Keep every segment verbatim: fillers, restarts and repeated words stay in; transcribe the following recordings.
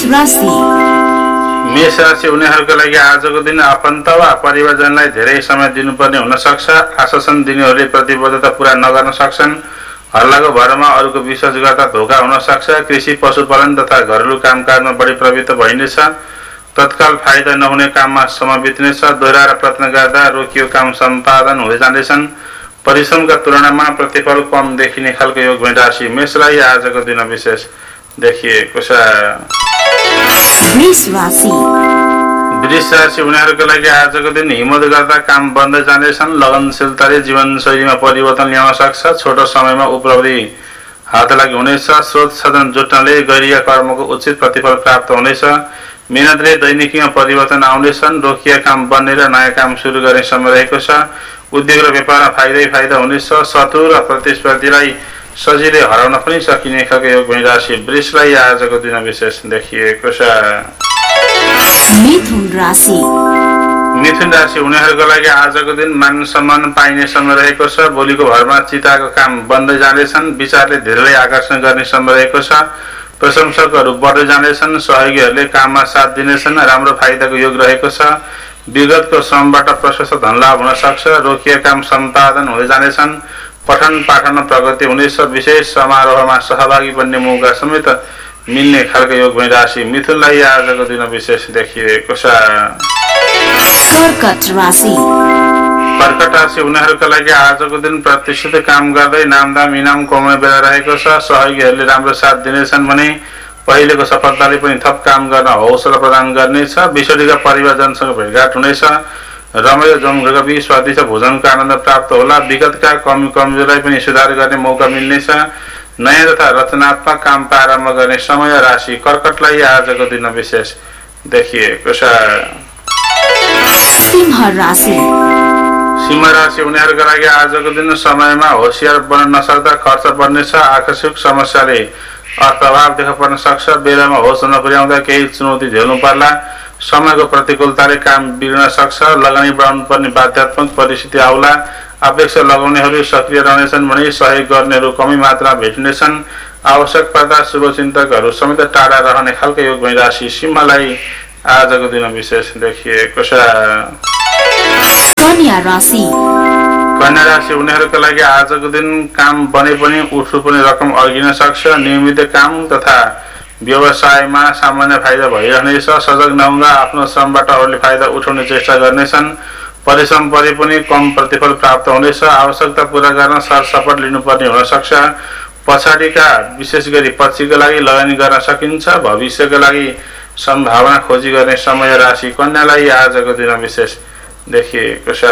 राशि मेष राशि उनीहरूको लागि आजको दिन आफन्त वा परिवारजनलाई धेरै समय दिनुपर्ने हुन सक्छ। आश्वासन दिनेहरूले प्रतिबद्धता पूरा नगर्न सक्छन्। हल्लाको भरमा अरूको विश्वास गर्दा धोका हुन सक्छ। कृषि पशुपालन तथा घरेलु कामकाजमा बढी प्रवृत्त भइनेछ। तत्काल फाइदा नहुने काममा समय बित्नेछ। दोहोऱ्याएर प्रयत्न गर्दा रोकियो काम सम्पादन हुँदै जाँदैछन्। परिश्रमका तुलनामा प्रतिफल कम देखिने खालको योग भइरहेको राशि मेषलाई आजको दिन विशेष देखिएको छ। वृष राशि वृष राशि उनीहरूको लागि आजको दिन हिम्मत गर्दा काम बन्दै जाँदैछन्। लगनशीलताले जीवनशैलीमा परिवर्तन ल्याउन सक्छ। छोटो समयमा उपलब्धि हात लागि हुनेछ। स्रोत साधन जुट्नाले गरिएका कर्मको उचित प्रतिफल प्राप्त हुनेछ। मेहनतले दैनिकीमा परिवर्तन आउनेछन्। रोकिया काम बन्ने र नयाँ काम सुरु गर्ने समय रहेको छ। उद्योग र व्यापारमा फाइदै फाइदा हुनेछ। शत्रु र प्रतिस्पर्धीलाई सजिलै हराउन पनि सकिने खालको योग भइरहेको राशि वृषलाई आजको दिन विशेष देखिएको छ। मिथुन राशि मिथुन राशि उनीहरूको लागि आजको दिन मान सम्मान पाइने समय रहेको छ। भोलिको भरमा चिताको काम बन्दै जाँदैछन्। विचारले धेरैलाई आकर्षण गर्ने समय रहेको छ। प्रशंसकहरू बढ्दै जाँदैछन्। सहयोगीहरूले काममा साथ दिनेछन्। राम्रो फाइदाको योग रहेको छ। विगतको श्रमबाट प्रशस्त धनलाभ हुन सक्छ। रोकिया काम सम्पादन हुँदै जानेछन्। पठन पाठनमा प्रगति हुनेछ। विशेष समारोहमा सहभागी बन्ने मौका समेत मिल्ने खालको योग भइरहेको राशि मिथुनलाई आजको दिन विशेष देखिएको छ। कर्कट राशि कर्कट राशि उनीहरूको लागि आजको दिन प्रतिष्ठित काम गर्दै नामदाम इनाम कमाउने बेला रहेको छ। सहयोगीहरूले राम्रो साथ दिनेछन् भने पहिलेको सफलताले पनि थप काम गर्न हौसला प्रदान गर्नेछ। विश्वका परिवारजनसँग भेटघाट हुनेछ। रमाइलो जमघटका बीच स्वादिष्ट भोजनको आनन्द प्राप्त होला। विगतका कमी कमजोरलाई पनि सुधार गर्ने मौका मिल्नेछ। नयाँ तथा रचनात्मक काम प्रारम्भ गर्ने समय राशि कर्कटलाई आजको दिन विशेष देखिएको छ। सिंह राशि सिंह राशि उनीहरूको लागि आजको दिन समयमा होसियार बन्न नसक्दा खर्च बढ्नेछ। आकस्मिक समस्याले अप्रभाव देखा पर्न सक्छ। बेलामा होस नपुर्याउँदा केही चुनौती झेल्नु पर्ला। समयको प्रतिकूलताले काम बिग्रन सक्छ। लगानी बढाउनु पर्ने बाध्यात्मक परिस्थिति आउला। अपेक्षा लगाउनेहरू सक्रिय रहनेछन् भने सहयोग गर्नेहरू कमी मात्रामा भेटिनेछन्। आवश्यक पर्दा शुभचिन्तकहरू समेत टाढा रहने खालको योग भइरहेको राशि सिंहलाई आजको दिन विशेष देखिएको छ। कन्या राशि कन्या राशि उनीहरूको लागि आजको दिन काम बने पनि उठ्नु पनि रकम अल्झिन सक्छ। नियमित काम तथा व्यवसायमा सामान्य फाइदा भइरहनेछ। सजग नहुँदा आफ्नो श्रमबाट अरूले फाइदा उठाउने चेष्टा गर्नेछन्। परिश्रम परे पनि कम प्रतिफल प्राप्त हुनेछ। आवश्यकता पूरा गर्न सरसफट लिनुपर्ने हुन सक्छ। पछाडिका विशेष गरी पछिको लागि लगानी गर्न सकिन्छ। भविष्यको लागि सम्भावना खोजी गर्ने समय राशि कन्यालाई आजको दिन विशेष देखिएको छ।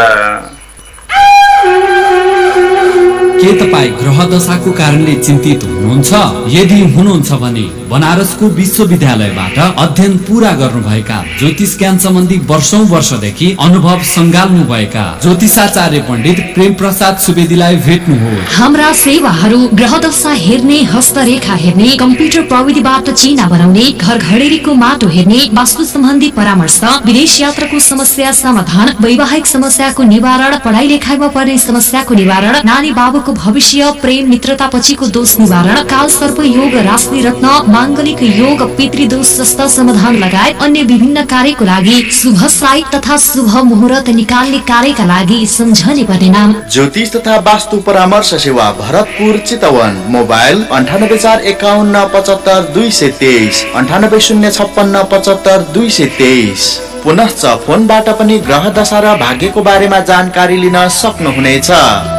के तपाईँ ग्रह दशाको कारणले चिन्तित हुनुहुन्छ? यदि हुनुहुन्छ भने बनारसको विश्वविद्यालयबाट अध्ययन पूरा गर्नुभएका ज्योतिष ज्ञान सम्बन्धी वर्षौं वर्षदेखि अनुभव संगाल्नु भएका ज्योतिषाचार्य पण्डित प्रेम प्रसाद सुवेदीलाई भेट्नुहोस्। हाम्रा सेवाहरू ग्रह दशा हेर्ने, हस्तरेखा हेर्ने, कम्प्युटर प्रविधिबाट चिना बनाउने, घर घडेरीको माटो हेर्ने, वास्तु सम्बन्धी परामर्श, विदेश यात्राको समस्या समाधान, वैवाहिक समस्याको निवारण, पढाइ लेखाइमा पर्ने समस्याको निवारण, नानी बाबुको भविष्य, प्रेम मित्रता पछिको दोष निवारण, काल सर्प योग, राशि रत्न, मांगलिक योग, पितृदोष जस्ता समाधान लगायत अन्य विभिन्न कार्यको लागि शुभ साई तथा शुभ मुहुर्त निकाल्ने कार्यका लागि सम्झने पर्ने नाम ज्योतिष तथा वास्तु परामर्श सेवा भरतपुर चितवन। मोबाइल अन्ठानब्बे चार एकाउन्न पचहत्तर दुई सय तेइस अन्ठानब्बे शून्य छप्पन्न पचहत्तर दुई सय तेइस। पुनश्च फोनबाट पनि ग्रह दशा र भाग्यको बारेमा जानकारी लिन सक्नुहुनेछ।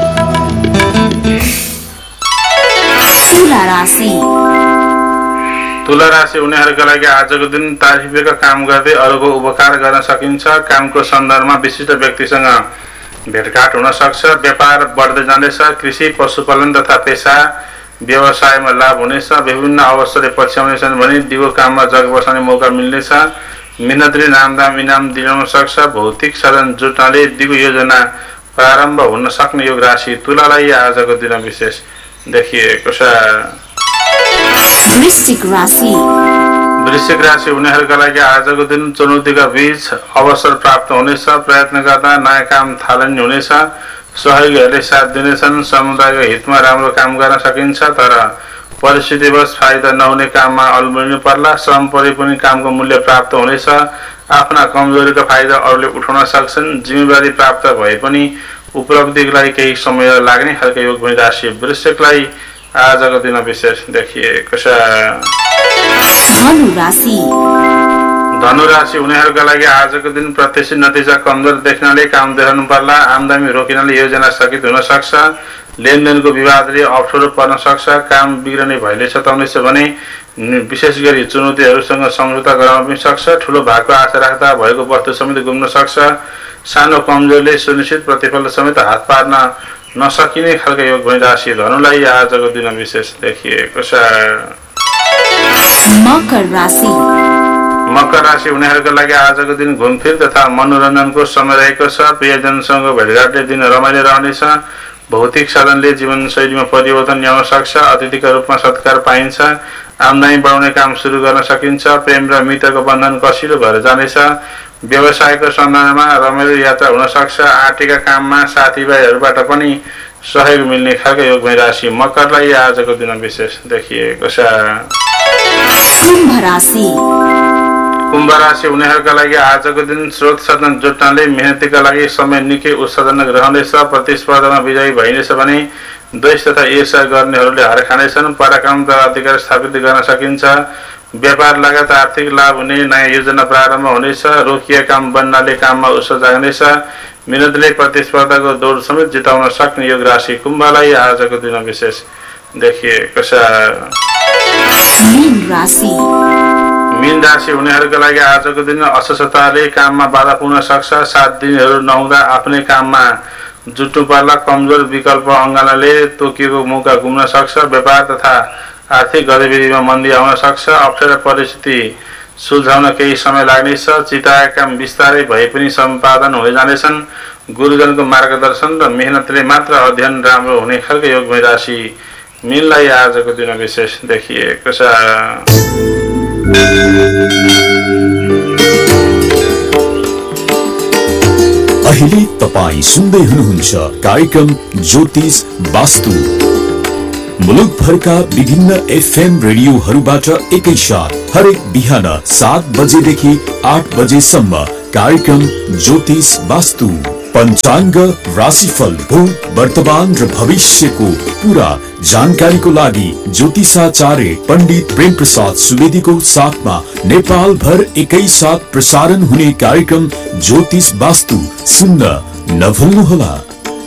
तुला राशि तुला राशि उनीहरूका लागि आजको दिन तारिफका काम गर्दै अरूको उपकार गर्न सकिन्छ। कामको सन्दर्भमा विशिष्ट व्यक्तिसँग भेटघाट हुन सक्छ। व्यापार बढ्दै जाँदैछ। कृषि पशुपालन तथा पेसा व्यवसायमा लाभ हुनेछ। विभिन्न अवसरले पछ्याउनेछन् भने दिगो काममा जग बसाउने मौका मिल्नेछ। मेहनतले नामदाम इनाम दिलाउन सक्छ। भौतिक साधन जुट्नाले दिगो योजना प्रारम्भ हुन सक्ने योग राशि तुलालाई आजको दिन विशेष देखिएको छ। वृश्चिक राशि वृश्चिक राशि उनीहरूका लागि आजको दिन चुनौतीका बीच अवसर प्राप्त हुनेछ। प्रयत्न गर्दा नयाँ काम थालनी हुनेछ। सहयोगीहरूले साथ दिनेछन्। समुदायको हितमा राम्रो काम गर्न सकिन्छ तर परिस्थितिवश फाइदा नहुने काममा अल्मलिनु पर्ला। श्रम परे पनि कामको मूल्य प्राप्त हुनेछ। आफ्ना कमजोरीको फाइदा अरूले उठाउन सक्छन्। जिम्मेवारी प्राप्त भए पनि उपलब्धिको लागि केही समय लाग्ने खालको योग पनि राशि वृश्चिकलाई आजको दिन विशेष देखिएको छ। धनु राशि धनु राशि उनीहरूका लागि आजको दिन प्रत्याशित नतिजा कमजोर देख्नाले काम देखाउनु पर्ला। आमदानी रोकिनाले योजना सकित हुन सक्छ। लेनदेनको विवादले अप्ठ्यारो पर्न सक्छ। काम बिग्रने भयले सताउनेछ भने विशेष गरी चुनौतीहरूसँग सम्झौता गराउन पनि सक्छ। ठुलो भागको आशा राख्दा भएको वस्तु समेत गुम्न सक्छ। सानो कमजोरले सुनिश्चित प्रतिफल समेत हात पार्न नसकिने खालको योग पनि राशि धनुलाई आजको दिन विशेष देखिएको छ। मकर राशि मकर राशि उनीहरूका लागि आजको दिन घुमफिर तथा मनोरञ्जनको समय रहेको छ। प्रियजनसँग भेटघाटले दिन रमाइलो रहनेछ। भौतिक साधनले जीवनशैलीमा परिवर्तन ल्याउन सक्छ। अतिथिका रूपमा सत्कार पाइन्छ। आमदानी बढाउने काम सुरु गर्न सकिन्छ। प्रेम र मित्रको बन्धन कसिलो भएर जानेछ। व्यवसायको सन्दर्भमा रमाइलो यात्रा हुन सक्छ। आर्थिक काममा साथीभाइहरूबाट पनि सहयोग मिल्ने खालको योग पनि राशि मकरलाई आजको दिन विशेष देखिएको छ। कुम्भ राशि कुम्भ राशि उनीहरूका लागि आजको दिन स्रोत साधन जुट्नाले मेहनतीका लागि समय निकै उत्साहजनक रहनेछ। प्रतिस्पर्धामा विजयी भइनेछ भने द्वेष तथा ईर्ष्या गर्नेहरूले हार खानेछन्। पराक्रमद्वारा अधिकार स्थापित गर्न सकिन्छ। व्यापार लगायत आर्थिक लाभ हुने नयाँ योजना प्रारम्भ हुनेछ। रोकिए काम बन्नाले काममा उत्साह जाग्नेछ। मिहिनेतले प्रतिस्पर्धाको दौड समेत जिताउन सक्ने योग राशि कुम्भलाई आजको दिन विशेष देखिएको छ। मीन राशि मीन राशि उनीहरूका लागि आजको दिन अस्वस्थताले काममा बाधा पुग्न सक्छ। सात दिनहरू नहुँदा आफ्नै काममा जुट्नु पर्ला। कमजोर विकल्प अङ्गालाले तोकिएको मौका गुम्न सक्छ। व्यापार तथा आर्थिक गतिविधिमा मन्दी आउन सक्छ। अप्ठ्यारो परिस्थिति सुल्झाउन केही समय लाग्नेछ। चिताएका काम बिस्तारै भए पनि सम्पादन हुन जानेछन्। गुरुजनको मार्गदर्शन र मेहनतले मात्र अध्ययन राम्रो हुने खालको योग राशि मीनलाई आजको दिन विशेष देखिएको छ। अहिले तपाई सुन्दै हुनुहुन्छ कार्यक्रम ज्योतिष वास्तु। मुलुकभरका विभिन्न एफएम रेडियोहरूबाट एकैसाथ हरेक बिहान सात बजेदेखि आठ बजेसम्म कार्यक्रम ज्योतिष वास्तु। पंचांग, राशिफल, भूत, वर्तमान र भविष्यको पूरा जानकारीको लागि ज्योतिषाचार्य पंडित प्रेम प्रसाद सुवेदीको साथमा नेपाल भर एकै साथ प्रसारण हुने कार्यक्रम ज्योतिष वास्तु सुन्न नभुल्नुहोला।